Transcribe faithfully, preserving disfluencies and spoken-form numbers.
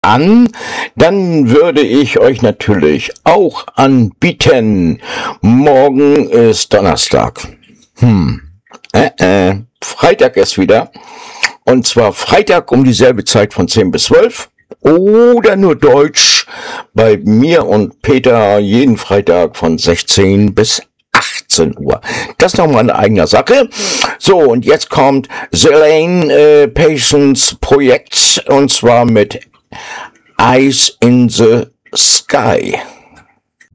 an, dann würde ich euch natürlich auch anbieten. Morgen ist Donnerstag. Hm. Äh, äh. Freitag ist wieder. Und zwar Freitag um dieselbe Zeit von zehn bis zwölf. Oder nur Deutsch bei mir und Peter jeden Freitag von sechzehn bis achtzehn Uhr. Das ist nochmal eine eigene Sache. So, und jetzt kommt Selene äh, Patience Projekt, und zwar mit Eyes in the Sky.